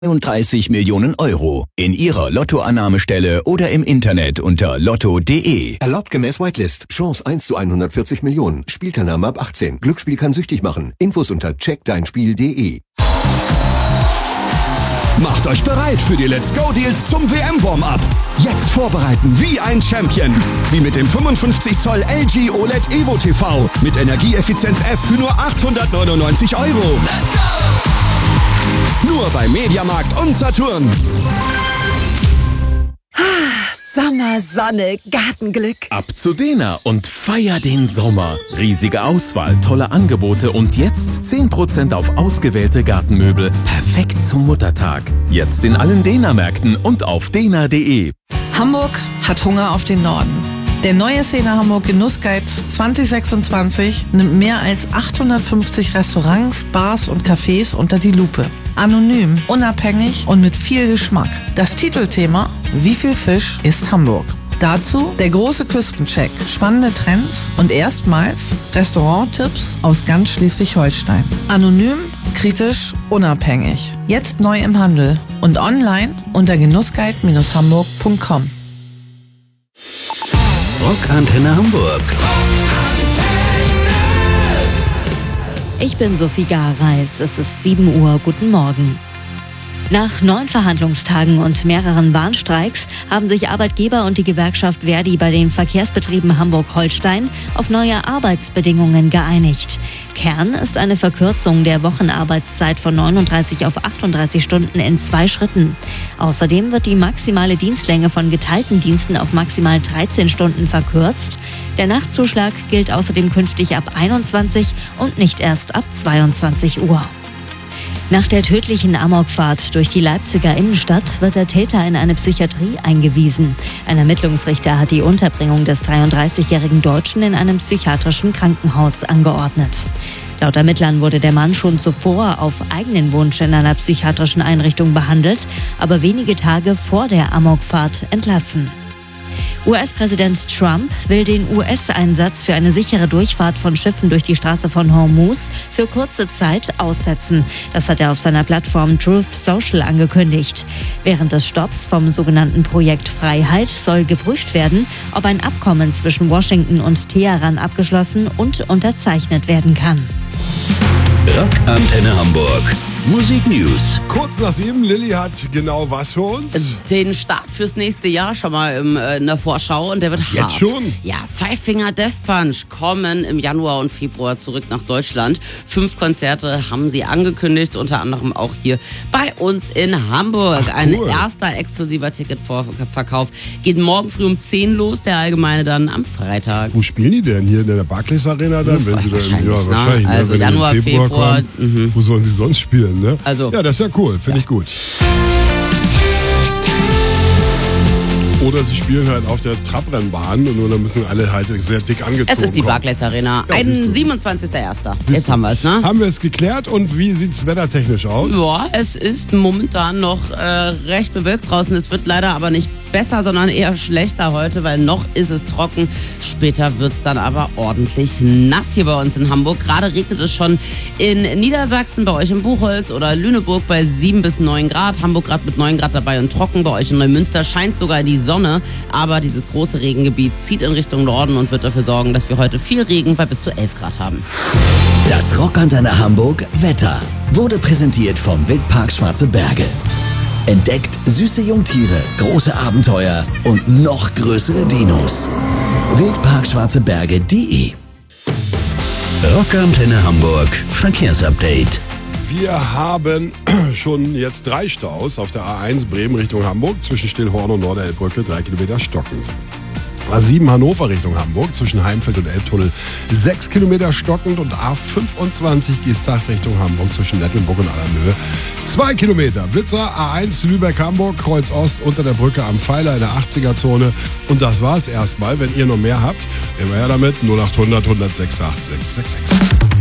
32 Millionen Euro in Ihrer Lottoannahmestelle oder im Internet unter lotto.de. Erlaubt gemäß Whitelist. Chance 1 zu 140 Millionen. Spielteilnahme ab 18. Glücksspiel kann süchtig machen. Infos unter checkdeinspiel.de. Macht euch bereit für die Let's Go Deals zum WM-Warm-Up. Jetzt vorbereiten wie ein Champion. Wie mit dem 55 Zoll LG OLED Evo TV mit Energieeffizienz F für nur 899 €. Let's go! Nur bei Mediamarkt und Saturn. Sommer, Sonne, Gartenglück. Ab zu Dena und feier den Sommer. Riesige Auswahl, tolle Angebote und jetzt 10% auf ausgewählte Gartenmöbel. Perfekt zum Muttertag. Jetzt in allen Dena-Märkten und auf dena.de. Hamburg hat Hunger auf den Norden. Der neue Szene Hamburg Genussguide 2026 nimmt mehr als 850 Restaurants, Bars und Cafés unter die Lupe. Anonym, unabhängig und mit viel Geschmack. Das Titelthema: Wie viel Fisch ist Hamburg? Dazu der große Küstencheck, spannende Trends und erstmals Restauranttipps aus ganz Schleswig-Holstein. Anonym, kritisch, unabhängig. Jetzt neu im Handel und online unter genussguide-hamburg.com. Rockantenne Hamburg. Ich bin Sophie Gareis. Es ist 7 Uhr. Guten Morgen. Nach 9 Verhandlungstagen und mehreren Warnstreiks haben sich Arbeitgeber und die Gewerkschaft Verdi bei den Verkehrsbetrieben Hamburg-Holstein auf neue Arbeitsbedingungen geeinigt. Kern ist eine Verkürzung der Wochenarbeitszeit von 39 auf 38 Stunden in 2 Schritten. Außerdem wird die maximale Dienstlänge von geteilten Diensten auf maximal 13 Stunden verkürzt. Der Nachtzuschlag gilt außerdem künftig ab 21 und nicht erst ab 22 Uhr. Nach der tödlichen Amokfahrt durch die Leipziger Innenstadt wird der Täter in eine Psychiatrie eingewiesen. Ein Ermittlungsrichter hat die Unterbringung des 33-jährigen Deutschen in einem psychiatrischen Krankenhaus angeordnet. Laut Ermittlern wurde der Mann schon zuvor auf eigenen Wunsch in einer psychiatrischen Einrichtung behandelt, aber wenige Tage vor der Amokfahrt entlassen. US-Präsident Trump will den US-Einsatz für eine sichere Durchfahrt von Schiffen durch die Straße von Hormuz für kurze Zeit aussetzen. Das hat er auf seiner Plattform Truth Social angekündigt. Während des Stopps vom sogenannten Projekt Freiheit soll geprüft werden, ob ein Abkommen zwischen Washington und Teheran abgeschlossen und unterzeichnet werden kann. Rockantenne Hamburg. Musik News. Kurz nach 7, Lilly hat genau was für uns? Den Start fürs nächste Jahr schon mal in der Vorschau und der wird hart. Jetzt schon? Ja, Five Finger Death Punch kommen im Januar und Februar zurück nach Deutschland. 5 Konzerte haben sie angekündigt, unter anderem auch hier bei uns in Hamburg. Ach, cool. Ein erster exklusiver Ticketverkauf geht morgen früh um 10 los, der allgemeine dann am Freitag. Wo spielen die denn? Hier in der Barclays Arena dann? Wenn sie dann, ja, wahrscheinlich. Also wenn Januar, Februar. Kommen, wo sollen sie sonst spielen? Ne? Also, ja, das ist ja cool, finde ich gut. Oder sie spielen halt auf der Trabrennbahn und dann müssen alle halt sehr dick angezogen Es ist die kommen. Barclays Arena. Ja, 27.01. Jetzt haben wir es, ne? Haben wir es geklärt und wie sieht es wettertechnisch aus? Ja, es ist momentan noch recht bewölkt draußen. Es wird leider aber nicht besser, sondern eher schlechter heute, weil noch ist es trocken. Später wird es dann aber ordentlich nass hier bei uns in Hamburg. Gerade regnet es schon in Niedersachsen, bei euch in Buchholz oder Lüneburg bei 7 bis 9 Grad. Hamburg gerade mit 9 Grad dabei und trocken. Bei euch in Neumünster scheint sogar die Sonne. Aber dieses große Regengebiet zieht in Richtung Norden und wird dafür sorgen, dass wir heute viel Regen bei bis zu 11 Grad haben. Das Rockantenne Hamburg Wetter wurde präsentiert vom Wildpark Schwarze Berge. Entdeckt süße Jungtiere, große Abenteuer und noch größere Dinos. Wildparkschwarzeberge.de. Rockantenne Hamburg Verkehrsupdate. Wir haben schon jetzt 3 Staus auf der A1 Bremen Richtung Hamburg zwischen Stillhorn und Norderelbbrücke, 3 Kilometer stockend. A7 Hannover Richtung Hamburg zwischen Heimfeld und Elbtunnel 6 Kilometer stockend und A25 Giestacht Richtung Hamburg zwischen Nettelnburg und Allermöhe 2 Kilometer. Blitzer A1 Lübeck-Hamburg, Kreuz Ost unter der Brücke am Pfeiler in der 80er-Zone. Und das war's erstmal. Wenn ihr noch mehr habt, immer her damit 0800 106 8666.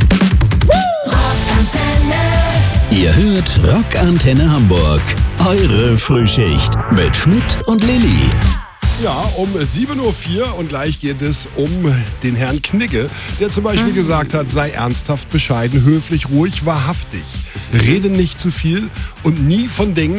Ihr hört Rockantenne Hamburg. Eure Frühschicht mit Schmidt und Lilly. Ja, um 7.04 Uhr und gleich geht es um den Herrn Knigge, der zum Beispiel gesagt hat, sei ernsthaft, bescheiden, höflich, ruhig, wahrhaftig. Rede nicht zu viel und nie von Dingen,